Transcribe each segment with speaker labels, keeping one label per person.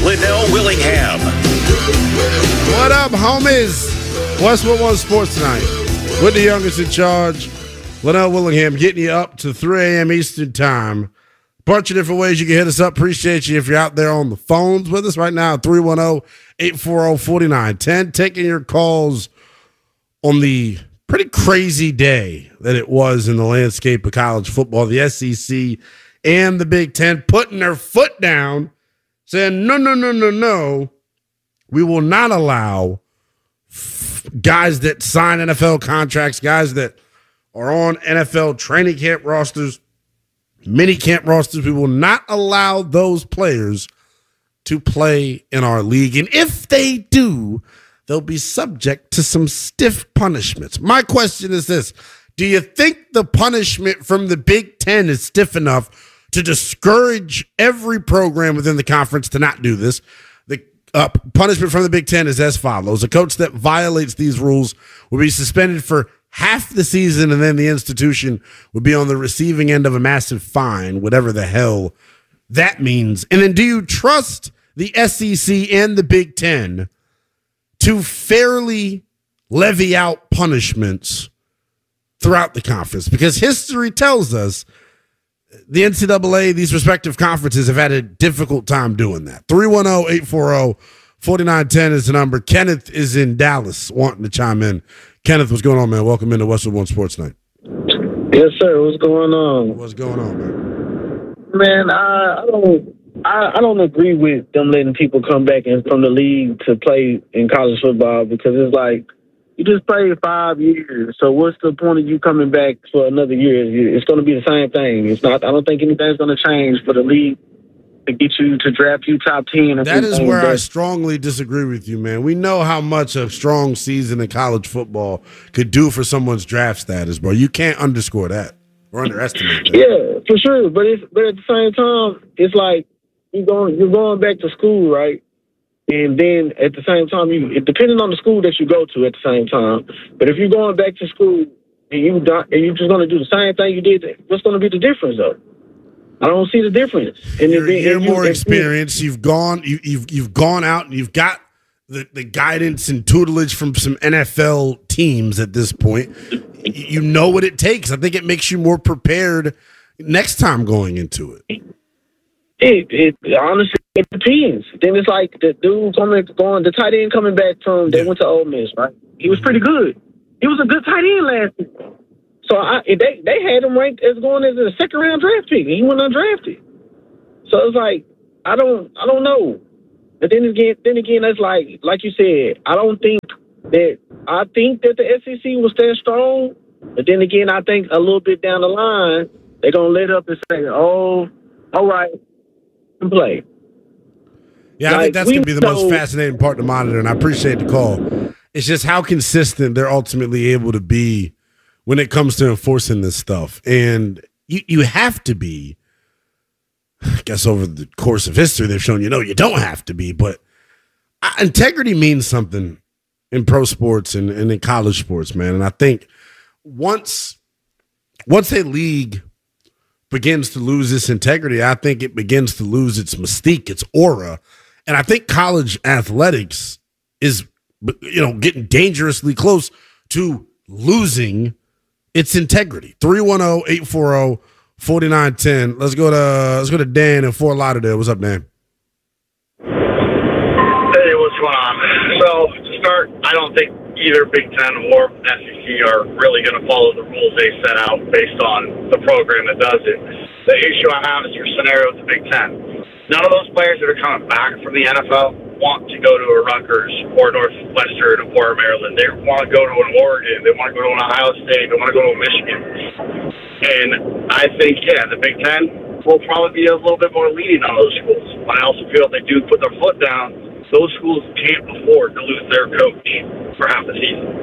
Speaker 1: Linnell Willingham.
Speaker 2: What up, homies? Westwood One Sports Tonight with the youngest in charge, Linnell Willingham, getting you up to 3 a.m. Eastern Time. Bunch of different ways you can hit us up. Appreciate you if you're out there on the phones with us right now, 310-840-4910. Taking your calls on the pretty crazy day that it was in the landscape of college football. The SEC and the Big Ten putting their foot down, saying, no. We will not allow guys that sign NFL contracts, guys that are on NFL training camp rosters, mini camp rosters. We will not allow those players to play in our league. And if they do, they'll be subject to some stiff punishments. My question is this. Do you think the punishment from the Big Ten is stiff enough to discourage every program within the conference to not do this? The punishment from the Big Ten is as follows. A coach that violates these rules will be suspended for half the season, and then the institution would be on the receiving end of a massive fine, whatever the hell that means. And then do you trust the SEC and the Big Ten to fairly levy out punishments throughout the conference? Because history tells us the NCAA, these respective conferences, have had a difficult time doing that. 310-840-4910 is the number. Kenneth is in Dallas wanting to chime in. Kenneth, what's going on, man? Welcome into Westwood One Sports Night.
Speaker 3: Yes, sir. What's going on?
Speaker 2: What's going on, man?
Speaker 3: Man, I don't agree with them letting people come back in from the league to play in college football, because it's like you just played 5 years. So what's the point of you coming back for another year? It's going to be the same thing. It's not. I don't think anything's going to change for the league to get you to draft you top 10.
Speaker 2: That is where I strongly disagree with you, man. We know how much a strong season in college football could do for someone's draft status, bro. You can't underscore that or underestimate that.
Speaker 3: Yeah, for sure. But at the same time, it's like you're going back to school, right? And then at the same time, depending on the school that you go to at the same time. But if you're going back to school and you're just going to do the same thing you did, what's going to be the difference, though? I don't see the difference. And
Speaker 2: you're more experienced. You've gone out and you've got the guidance and tutelage from some NFL teams at this point. You know what it takes. I think it makes you more prepared next time going into it.
Speaker 3: It honestly, it depends. Then it's like the dude the tight end coming back from, they went to Ole Miss, right? He was pretty good. He was a good tight end last year. So they had him ranked as going as a second-round draft pick, and he went undrafted. So it's like I don't know. But then again, that's like you said. I think that the SEC will stand strong. But then again, I think a little bit down the line they're gonna let up and say, "Oh, all right, play."
Speaker 2: Yeah, I think that's gonna be the most fascinating part to monitor, and I appreciate the call. It's just how consistent they're ultimately able to be when it comes to enforcing this stuff. And you have to be. I guess over the course of history, they've shown you don't have to be. But integrity means something in pro sports and in college sports, man. And I think once a league begins to lose its integrity, I think it begins to lose its mystique, its aura. And I think college athletics is getting dangerously close to losing its integrity. 310-840-4910. Let's go to Dan in Fort Lauderdale. What's up, Dan?
Speaker 4: Hey, what's going on? So to start, I don't think either Big Ten or SEC are really going to follow the rules they set out based on the program that does it. The issue I have is your scenario with the Big Ten. None of those players that are coming back from the NFL want to go to a Rutgers or Northwestern or Maryland. They want to go to an Oregon. They want to go to an Ohio State. They want to go to a Michigan. And I think, the Big Ten will probably be a little bit more lenient on those schools. But I also feel if they do put their foot down, those schools can't afford to lose their coach for half the season.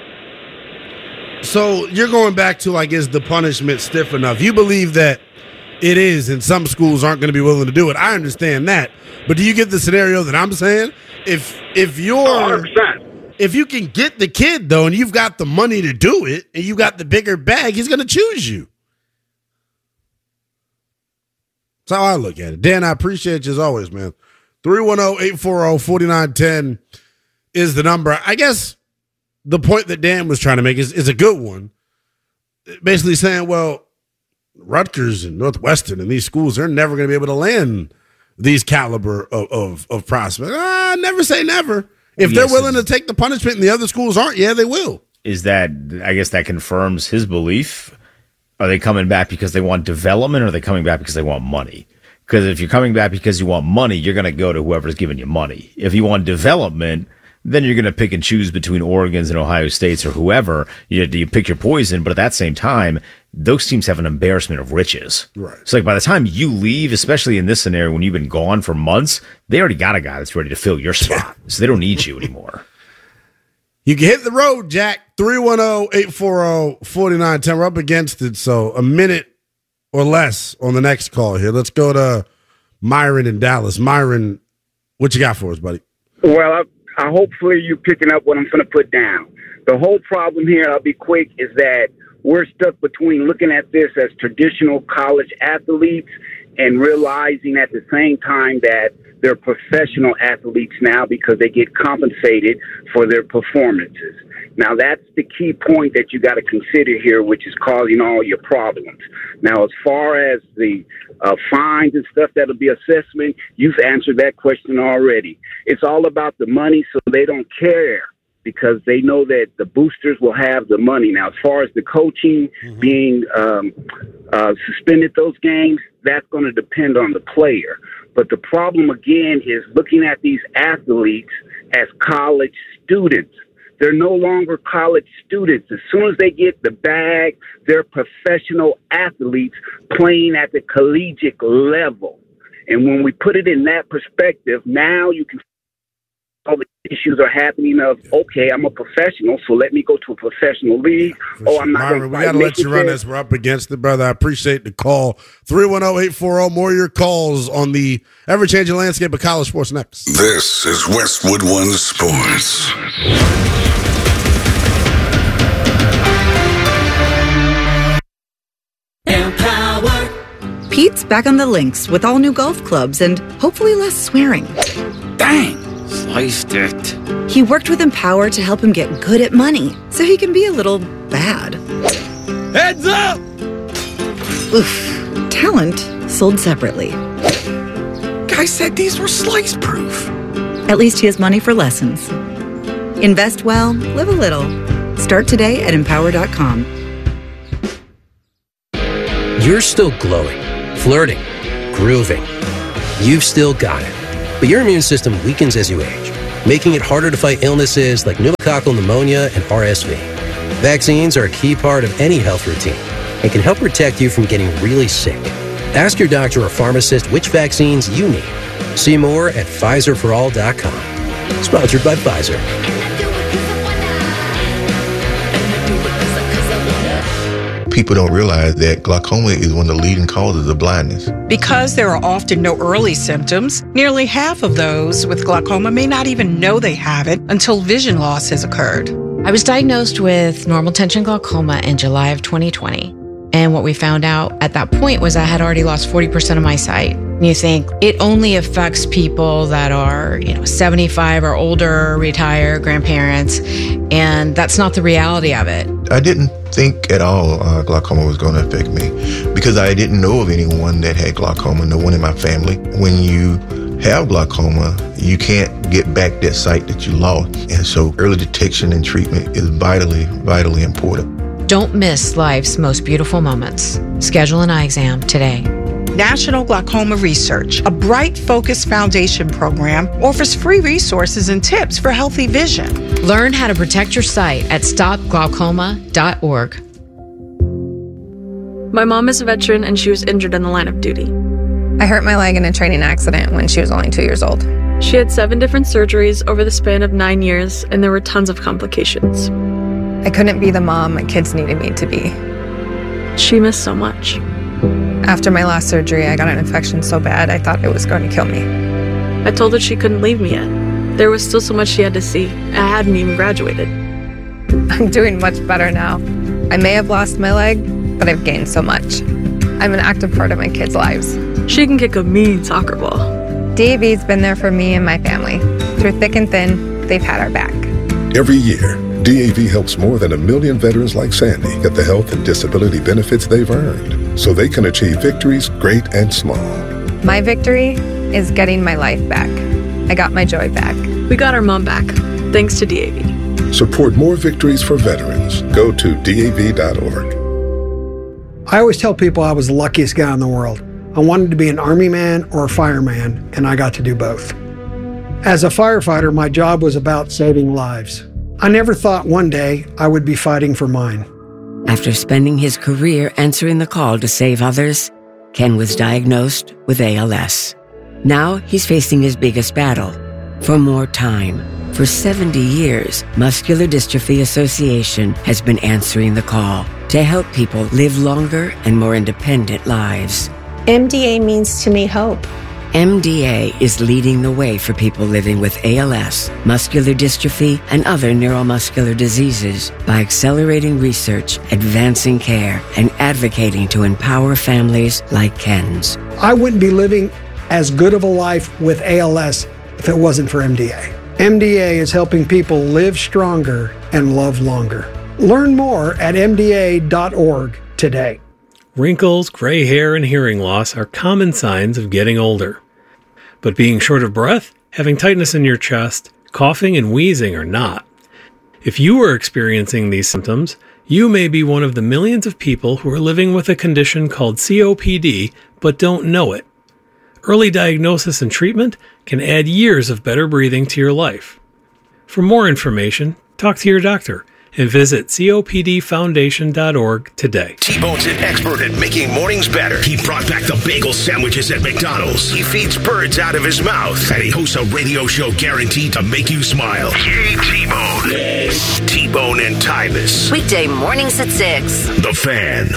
Speaker 2: So you're going back to, is the punishment stiff enough? You believe that it is, and some schools aren't going to be willing to do it. I understand that. But do you get the scenario that I'm saying? If you're
Speaker 4: 100%.
Speaker 2: If you can get the kid, though, and you've got the money to do it, and you got the bigger bag, he's going to choose you. That's how I look at it. Dan, I appreciate you as always, man. 310-840-4910 is the number. I guess the point that Dan was trying to make is a good one. Basically saying, well, Rutgers and Northwestern and these schools, they're never going to be able to land these caliber of prospects. Never say never. If they're willing to take the punishment and the other schools aren't, yeah, they will.
Speaker 1: Is that, I guess that confirms his belief. Are they coming back because they want development, or are they coming back because they want money? Because if you're coming back because you want money, you're going to go to whoever's giving you money. If you want development, then you're going to pick and choose between Oregon's and Ohio State's or whoever. You pick your poison, but at that same time, those teams have an embarrassment of riches.
Speaker 2: Right.
Speaker 1: So like by the time you leave, especially in this scenario when you've been gone for months, they already got a guy that's ready to fill your spot. So they don't need you anymore.
Speaker 2: You can hit the road, Jack. 310-840-4910. We're up against it, so a minute or less on the next call here. Let's go to Myron in Dallas. Myron, what you got for us, buddy?
Speaker 5: Well, I hopefully you're picking up what I'm going to put down. The whole problem here, I'll be quick, is that we're stuck between looking at this as traditional college athletes and realizing at the same time that they're professional athletes now because they get compensated for their performances. Now, that's the key point that you got to consider here, which is causing all your problems. Now, as far as the fines and stuff that'll be assessment, you've answered that question already. It's all about the money, so they don't care because they know that the boosters will have the money. Now, as far as the coaching being suspended those games, that's going to depend on the player. But the problem, again, is looking at these athletes as college students. They're no longer college students. As soon as they get the bag, they're professional athletes playing at the collegiate level. And when we put it in that perspective, now you can all the issues are happening of, okay, I'm a professional, so let me go to a professional league. I'm not going to.
Speaker 2: We got to let you run this. We're up against it, brother. I appreciate the call. 310-840. More of your calls on the ever-changing landscape of college sports next.
Speaker 6: This is Westwood One Sports.
Speaker 7: Empower. Pete's back on the links with all new golf clubs and hopefully less swearing.
Speaker 8: Dang, sliced it.
Speaker 7: He worked with Empower to help him get good at money so he can be a little bad.
Speaker 8: Heads up!
Speaker 7: Oof. Talent sold separately.
Speaker 8: Guy said these were slice proof.
Speaker 7: At least he has money for lessons. Invest well, live a little. Start today at Empower.com.
Speaker 9: You're still glowing, flirting, grooving. You've still got it. But your immune system weakens as you age, making it harder to fight illnesses like pneumococcal pneumonia and RSV. Vaccines are a key part of any health routine and can help protect you from getting really sick. Ask your doctor or pharmacist which vaccines you need. See more at PfizerForAll.com. Sponsored by Pfizer.
Speaker 10: People don't realize that glaucoma is one of the leading causes of blindness.
Speaker 11: Because there are often no early symptoms, nearly half of those with glaucoma may not even know they have it until vision loss has occurred.
Speaker 12: I was diagnosed with normal tension glaucoma in July of 2020. And what we found out at that point was I had already lost 40% of my sight. And you think it only affects people that are, 75 or older, retired, grandparents. And that's not the reality of it.
Speaker 10: I didn't think at all glaucoma was going to affect me because I didn't know of anyone that had glaucoma, no one in my family. When you have glaucoma, you can't get back that sight that you lost. And so early detection and treatment is vitally, vitally important.
Speaker 12: Don't miss life's most beautiful moments. Schedule an eye exam today.
Speaker 11: National Glaucoma Research, a bright, focused foundation program, offers free resources and tips for healthy vision.
Speaker 12: Learn how to protect your sight at stopglaucoma.org.
Speaker 13: My mom is a veteran and she was injured in the line of duty.
Speaker 14: I hurt my leg in a training accident when she was only 2 years old.
Speaker 13: She had 7 different surgeries over the span of 9 years, and there were tons of complications.
Speaker 14: I couldn't be the mom my kids needed me to be.
Speaker 13: She missed so much.
Speaker 14: After my last surgery, I got an infection so bad I thought it was going to kill me.
Speaker 13: I told her she couldn't leave me yet. There was still so much she had to see. I hadn't even graduated.
Speaker 14: I'm doing much better now. I may have lost my leg, but I've gained so much. I'm an active part of my kids' lives.
Speaker 13: She can kick a mean soccer ball.
Speaker 14: DAV's been there for me and my family. Through thick and thin, they've had our back.
Speaker 15: Every year, DAV helps more than 1 million veterans like Sandy get the health and disability benefits they've earned so they can achieve victories great and small.
Speaker 14: My victory is getting my life back. I got my joy back.
Speaker 13: We got our mom back, thanks to DAV.
Speaker 15: Support more victories for veterans. Go to DAV.org.
Speaker 16: I always tell people I was the luckiest guy in the world. I wanted to be an Army man or a fireman, and I got to do both. As a firefighter, my job was about saving lives. I never thought one day I would be fighting for mine.
Speaker 17: After spending his career answering the call to save others, Ken was diagnosed with ALS. Now he's facing his biggest battle, for more time. For 70 years, Muscular Dystrophy Association has been answering the call to help people live longer and more independent lives.
Speaker 18: MDA means to me hope.
Speaker 17: MDA is leading the way for people living with ALS, muscular dystrophy, and other neuromuscular diseases by accelerating research, advancing care, and advocating to empower families like Ken's.
Speaker 16: I wouldn't be living as good of a life with ALS if it wasn't for MDA. MDA is helping people live stronger and love longer. Learn more at MDA.org today.
Speaker 19: Wrinkles, gray hair, and hearing loss are common signs of getting older. But being short of breath, having tightness in your chest, coughing, and wheezing are not. If you are experiencing these symptoms, you may be one of the millions of people who are living with a condition called COPD but don't know it. Early diagnosis and treatment can add years of better breathing to your life. For more information, talk to your doctor and visit COPDfoundation.org today.
Speaker 20: T-Bone's an expert at making mornings better. He brought back the bagel sandwiches at McDonald's. He feeds birds out of his mouth. And he hosts a radio show guaranteed to make you smile. Yay, T-Bone. Yes. T-Bone and Tyvis.
Speaker 21: Weekday mornings at 6.
Speaker 20: The Fan.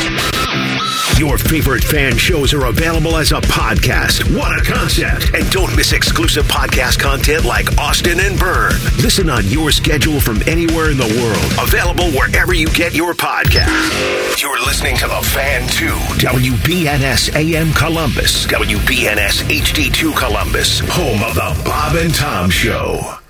Speaker 20: Your favorite fan shows are available as a podcast. What a concept. And don't miss exclusive podcast content like Austin and Byrne. Listen on your schedule from anywhere in the world. Available wherever you get your podcast. You're listening to The Fan 2. WBNS AM Columbus. WBNS HD2 Columbus. Home of the Bob and Tom Show.